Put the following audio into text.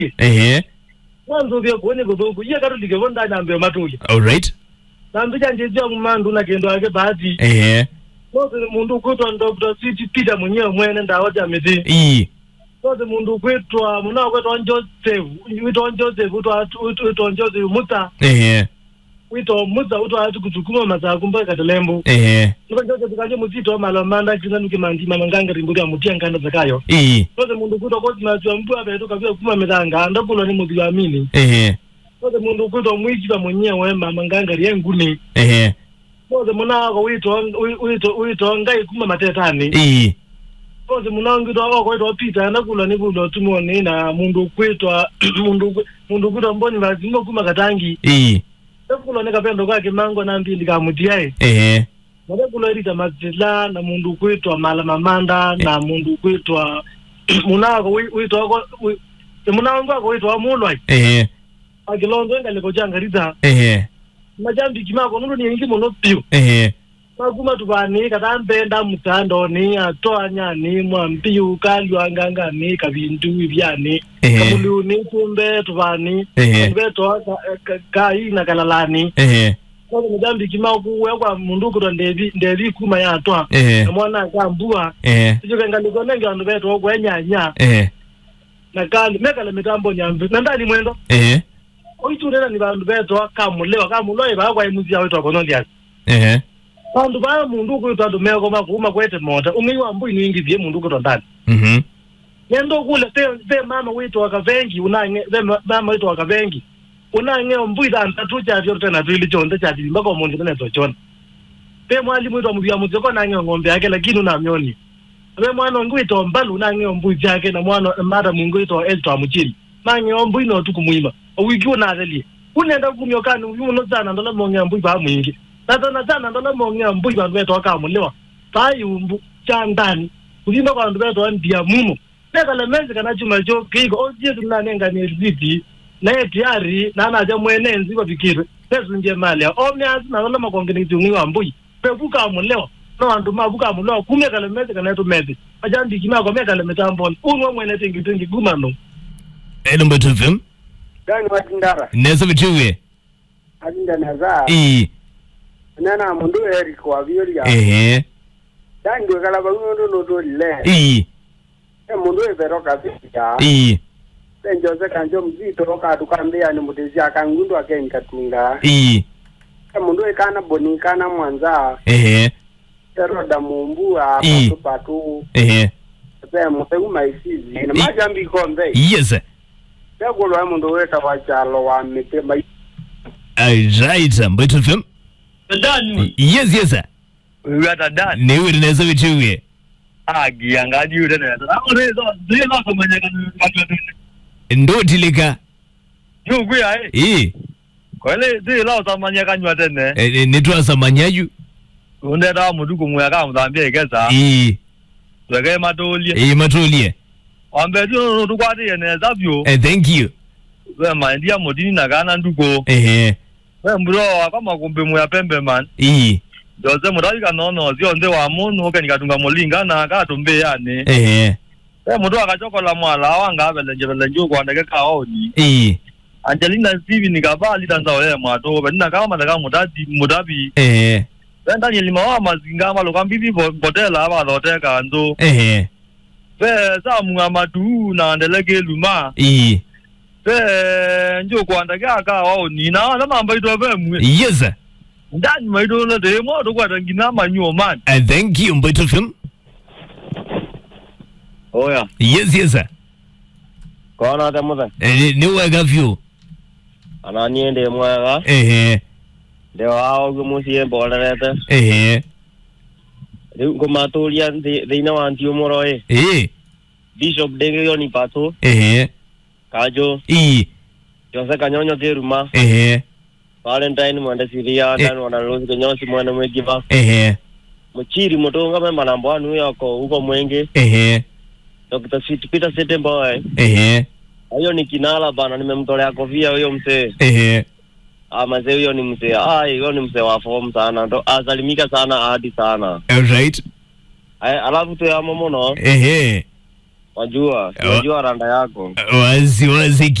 Mwanzo vya kuone gogo ye Katolika bonda nambe matuki. All right. Nambe nje mumandu na kendo yake bahati. Sote mundu kutwa Dr. City Peter mwenyewe mwene ndawaja mezi. Sote mundu kwetwa muna kwetwa Joseph, wito Joseph wito Joseph Muta. Wito Muta wito atu kutukuma mazaku mpaka Katelembo. Sote Joseph kaje muzito malamanda kinanu kimandi mamanganga rimbuga mutia nganda zakayo. Sote mundu kwetwa kwa tunajua mbu abetoka vya kuma medanga ndakulo ni mudu amini. Sote mundu kwetwa mwikiba mwenyewe mamanganga rienguni. Sote munako wito ngai kuma matetani. Sote munangu to wako wito Peter nakula ni bulo tumone na mundu kwetwa mundu kwetwa mboni bazimo kuma katangi. Nakula ni kapendo kwake mango na mbili kamutiae. Nakula rita mazila na mundu kwetwa malamamanda na mundu kwetwa munako wito wako munangu wako wito mulwa. Akilondo ngale janga rita. Majambi kimako nundo ni ingi mono pio. Maguma tubani katambenda mutando ni atoanya ni mwampiu kalwa nganga ni kabindu ibyani kamulu ni tumbe tubani beto kai na kalalani kwa majambi kimako kwa mundu ko ndevi kuma ya atwa mwana kambua sije kangaliko nengi anu beto kwa nyanya na kali mekale mitambo nyambi nandali mwendo oiturera ni bandu beto kamulewa bakwa imuzi yawe to konolia bandu ba mundu kwetwa dumeko makuma kwete mota ungiwa mbu iningi bye mundu kwetwa ndani yendo kule te mama wetu wakavengi unange mama wetu wakavengi unange mbu idanta tucha vyote na tuili chonde cha mbako mundu na tochona te mwalimu wetu amubia muzeko nange ngombe yake lakini unamyoni we mwana ngwito mbalu nange mbu yake na mwana mara mungu wetu elto amuchiri mange mbu ino tukumuima owikiwa na adeli unenda kumyokani uno sana ndola monga mbu ba mwingi sana ndola monga mbu ba wetu akamulewa tayumbu chandani kulimba kwa ndu wetu ndia mumo neka le menzi kana chuma cho kiko oje tunanenga ni zidi na etiari na anaje mwenenzi kwa fikiri pesa nje mali omni azina ndola makongeni tungiwa mbu pebuka amulewa no andu mabuka amulewa kumeka le menzi kana to mezi ajandi kimako meka le metambo unwe mwene tingi gumano number 2 film Gani watindara neza bituwe adinda naza nana mundu eri kwa violia dango kala bangondo no do le mundu everoka pia Jose kanjo mzito roka tukambia ni mutezi akangundu akenkatunga mundu ekana bonikana mwanza teroda mumbua patu mutegu maisizi na majambi kombe yes Tegolo mundu weta wachalo wa mitema right but film Dani yes we are done ne we neza bituwe agiyangadi yule neza amurezo zile nako manyaka ndo tilika yuguya kwele zile lao samanyaka nywatene nitwa samanyayu undera muduko muyaka mudambia igeza twege matolie Ambe tu tukwati yeneza vyo. Thank you. We mandia modini na gana nduko. We mbro kama kumbe mu ya pembe man. Jose mudali kanono zio nde wa munu ke nikatunga molinga na katumbe yani. We mudu akachokola mwala wanga abelenje njo kwa ndeke kaoni. Angelina Steve nikabali danza ole mwato be nina kama ndaka mudabi. Wenda nyelima wa mazinga malo kambibi botela aba loteka ndo. Sa mungamatu na ndeleke luma njo kwanda kaka wao nina na mambo ito vemu yes ndani maido na demo to kwanda ngina manyo man thank you mbeto film oya yes kona tamuza ni wega view ana niende mwaga ndio hao gumusie bolerete Ngomatolia deina wantio moroe Bishop Denge ni pato Kajo Jose Kanyonyo Teruma Valentine mwanda siria ndani wanalozi Kanyonyo mwana mwegiva Mchiri motonga memba nambo anu yako uko mwenge Dr. Peter Setemba Ayo ni kinala bana nimemtolea kofia huyo mzee Mazee huyo ni mzee huyo ni mzee wa form sana ndo asalimika sana hadi sana all right alafu tu ya momono Wajua randa yako. Wazi